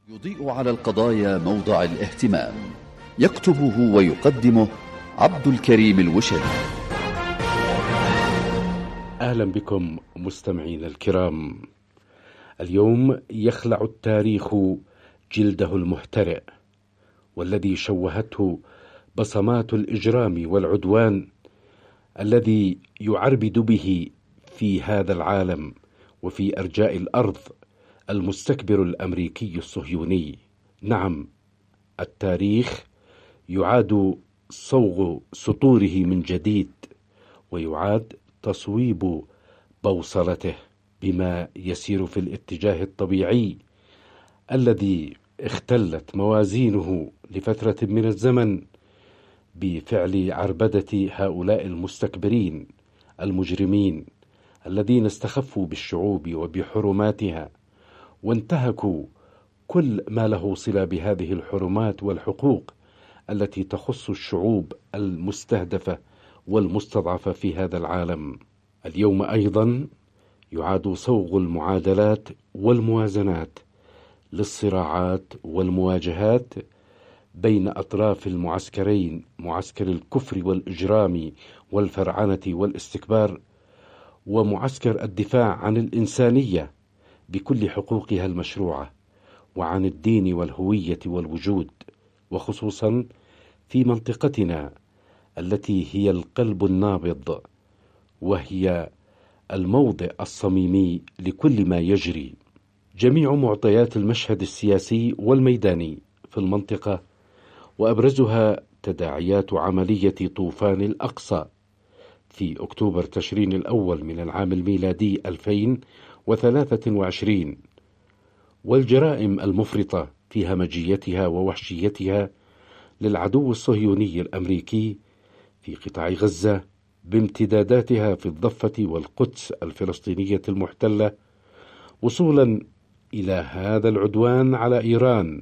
يضيء على القضايا موضع الاهتمام، يكتبه ويقدمه عبد الكريم الوشري. أهلا بكم مستمعين الكرام. اليوم يخلع التاريخ جلده المهترئ، والذي شوهته بصمات الإجرام والعدوان الذي يعربد به في هذا العالم وفي أرجاء الأرض المستكبر الأمريكي الصهيوني. نعم، التاريخ يعاد صوغ سطوره من جديد، ويعاد تصويب بوصلته بما يسير في الاتجاه الطبيعي الذي اختلت موازينه لفترة من الزمن بفعل عربدة هؤلاء المستكبرين المجرمين الذين استخفوا بالشعوب وبحرماتها، وانتهكوا كل ما له صلة بهذه الحرمات والحقوق التي تخص الشعوب المستهدفة والمستضعفة في هذا العالم. اليوم أيضا يعاد صوغ المعادلات والموازنات للصراعات والمواجهات بين أطراف المعسكرين، معسكر الكفر والإجرام والفرعنة والاستكبار، ومعسكر الدفاع عن الإنسانية بكل حقوقها المشروعة، وعن الدين والهوية والوجود، وخصوصا في منطقتنا التي هي القلب النابض، وهي الموضع الصميمي لكل ما يجري. جميع معطيات المشهد السياسي والميداني في المنطقة، وأبرزها تداعيات عملية طوفان الأقصى في أكتوبر تشرين الأول من العام الميلادي 2023، والجرائم المفرطة في همجيتها ووحشيتها للعدو الصهيوني الأمريكي في قطاع غزة بامتداداتها في الضفة والقدس الفلسطينية المحتلة، وصولا إلى هذا العدوان على إيران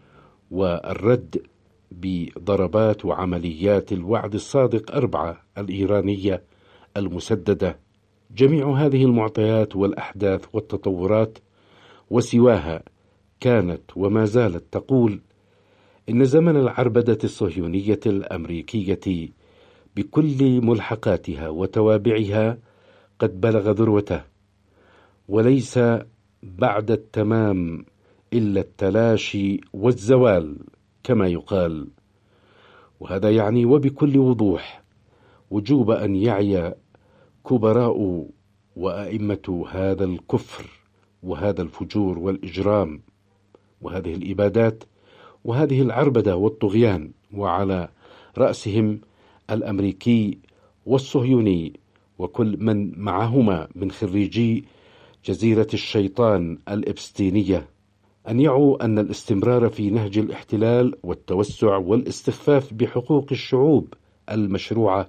والرد بضربات وعمليات الوعد الصادق 4 الإيرانية المسددة. جميع هذه المعطيات والأحداث والتطورات وسواها كانت وما زالت تقول إن زمن العربدة الصهيونية الأمريكية بكل ملحقاتها وتوابعها قد بلغ ذروته، وليس بعد التمام إلا التلاشي والزوال كما يقال. وهذا يعني وبكل وضوح وجوب أن يعي كبراء وأئمة هذا الكفر وهذا الفجور والإجرام وهذه الإبادات وهذه العربدة والطغيان، وعلى رأسهم الأمريكي والصهيوني وكل من معهما من خريجي جزيرة الشيطان الإبستينية، أن يعوا أن الاستمرار في نهج الاحتلال والتوسع والاستخفاف بحقوق الشعوب المشروعة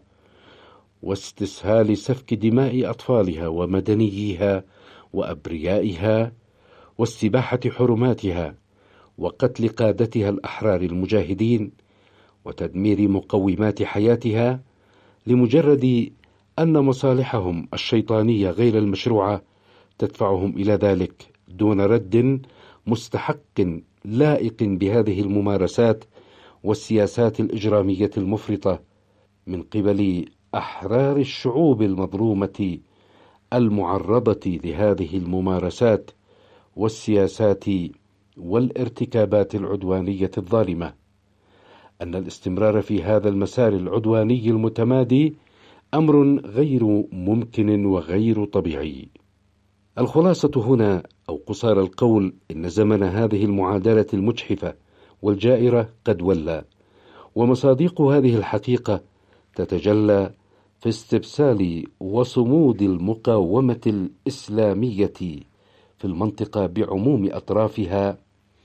واستسهال سفك دماء أطفالها ومدنييها وأبريائها واستباحة حرماتها وقتل قادتها الأحرار المجاهدين وتدمير مقومات حياتها لمجرد أن مصالحهم الشيطانية غير المشروعة تدفعهم إلى ذلك، دون رد مستحق لائق بهذه الممارسات والسياسات الإجرامية المفرطة من قبل أحرار الشعوب المظلومة المعرضة لهذه الممارسات والسياسات والارتكابات العدوانية الظالمة. أن الاستمرار في هذا المسار العدواني المتمادي أمر غير ممكن وغير طبيعي. الخلاصة هنا أو قصار القول إن زمن هذه المعادلة المجحفة والجائرة قد ولى، ومصادق هذه الحقيقة تتجلى في استبسال وصمود المقاومة الإسلامية في المنطقة بعموم أطرافها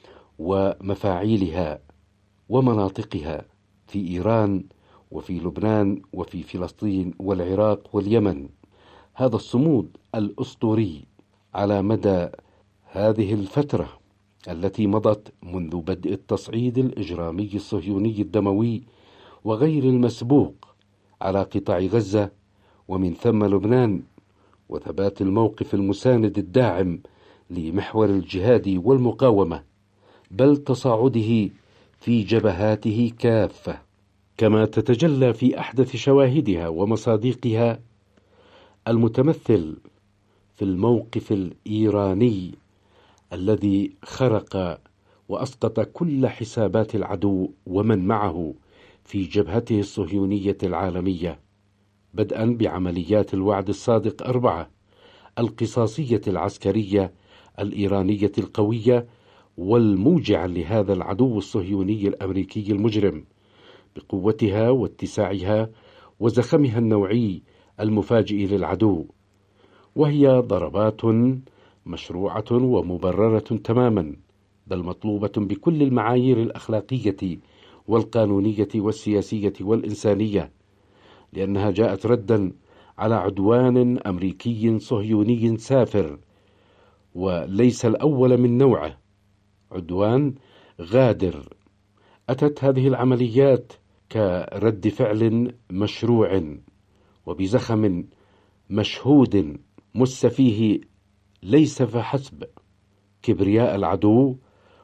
ومفاعيلها ومناطقها في إيران وفي لبنان وفي فلسطين والعراق واليمن. هذا الصمود الأسطوري على مدى هذه الفترة التي مضت منذ بدء التصعيد الإجرامي الصهيوني الدموي وغير المسبوق على قطاع غزة ومن ثم لبنان، وثبات الموقف المساند الداعم لمحور الجهاد والمقاومة بل تصاعده في جبهاته كافة، كما تتجلى في أحدث شواهدها ومصادقها المتمثل في الموقف الإيراني الذي خرق وأسقط كل حسابات العدو ومن معه في جبهته الصهيونية العالمية، بدءا بعمليات الوعد الصادق 4 القصاصية العسكرية الإيرانية القوية والموجعة لهذا العدو الصهيوني الأمريكي المجرم بقوتها واتساعها وزخمها النوعي المفاجئ للعدو، وهي ضربات مشروعة ومبررة تماما، بل مطلوبة بكل المعايير الأخلاقية والقانونية والسياسية والإنسانية، لأنها جاءت ردا على عدوان أمريكي صهيوني سافر وليس الأول من نوعه، عدوان غادر. أتت هذه العمليات كرد فعل مشروع وبزخم مشهود مس فيه ليس فحسب كبرياء العدو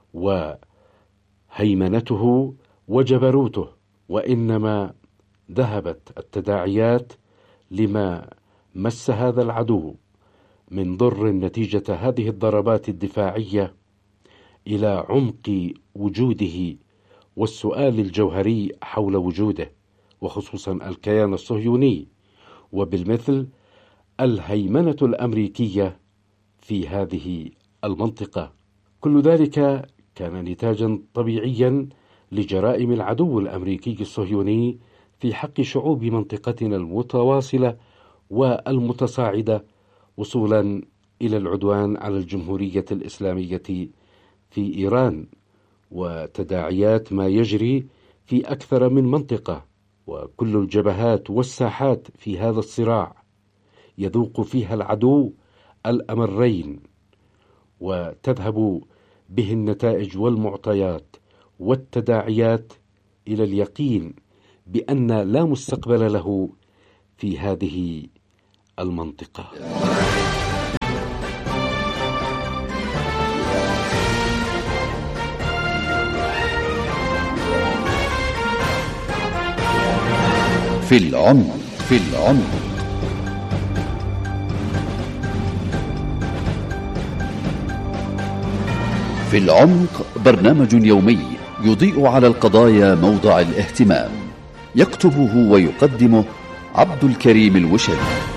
وهيمنته وجبروته، وإنما ذهبت التداعيات لما مس هذا العدو من ضر نتيجة هذه الضربات الدفاعية إلى عمق وجوده والسؤال الجوهري حول وجوده، وخصوصا الكيان الصهيوني، وبالمثل الهيمنة الأمريكية في هذه المنطقة. كل ذلك كان نتاجا طبيعيا لجرائم العدو الأمريكي الصهيوني في حق شعوب منطقتنا المتواصلة والمتصاعدة، وصولا إلى العدوان على الجمهورية الإسلامية في إيران، وتداعيات ما يجري في أكثر من منطقة، وكل الجبهات والساحات في هذا الصراع يذوق فيها العدو الأمرين، وتذهب به النتائج والمعطيات والتداعيات إلى اليقين بأن لا مستقبل له في هذه المنطقة. في العمق. في العمق برنامج يومي يضيء على القضايا موضع الاهتمام، يكتبه ويقدمه عبد الكريم الوشيري.